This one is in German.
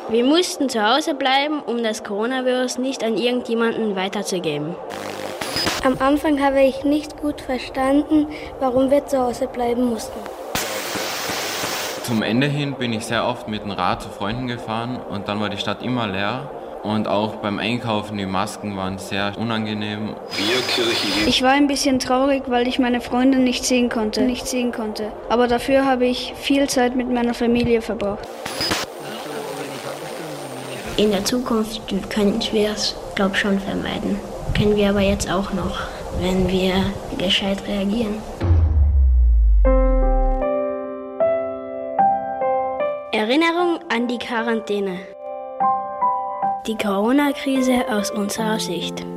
Wir mussten zu Hause bleiben, um das Coronavirus nicht an irgendjemanden weiterzugeben. Am Anfang habe ich nicht gut verstanden, warum wir zu Hause bleiben mussten. Zum Ende hin bin ich sehr oft mit dem Rad zu Freunden gefahren und dann war die Stadt immer leer. Und auch beim Einkaufen, die Masken waren sehr unangenehm. Ich war ein bisschen traurig, weil ich meine Freunde nicht sehen konnte. Aber dafür habe ich viel Zeit mit meiner Familie verbracht. In der Zukunft können wir es, glaube ich, schon vermeiden. Können wir aber jetzt auch noch, wenn wir gescheit reagieren. Erinnerung an die Quarantäne. Die Corona-Krise aus unserer Sicht.